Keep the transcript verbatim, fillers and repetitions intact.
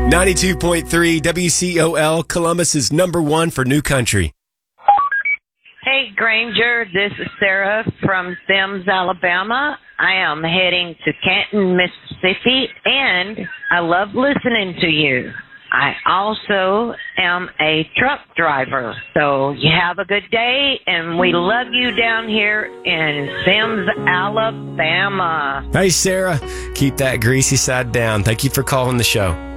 ninety-two point three W C O L, Columbus is number one for new country. Hey, Granger, this is Sarah from Sims, Alabama. I am heading to Canton, Mississippi, and I love listening to you. I also am a truck driver. So you have a good day, and we love you down here in Sims, Alabama. Hey, Sarah, keep that greasy side down. Thank you for calling the show.